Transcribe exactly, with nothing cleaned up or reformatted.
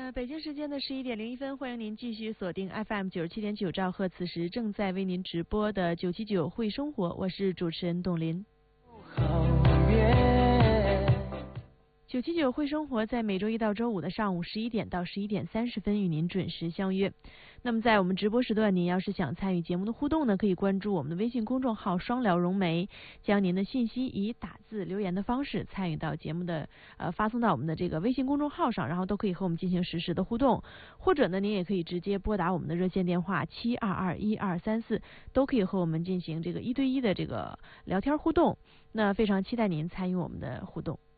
呃，北京时间的十一点零一分，欢迎您继续锁定 F M 九十七点九兆赫，此时正在为您直播的九七九会生活，我是主持人董林。九七九会生活在每周一到周五的上午十一点到十一点三十分与您准时相约。那么在我们直播时段，您要是想参与节目的互动呢，可以关注我们的微信公众号双聊融媒，将您的信息以打字留言的方式参与到节目的呃发送到我们的这个微信公众号上，然后都可以和我们进行实时的互动。或者呢，您也可以直接拨打我们的热线电话七二二一二三四，都可以和我们进行这个一对一的这个聊天互动。那非常期待您参与我们的互动。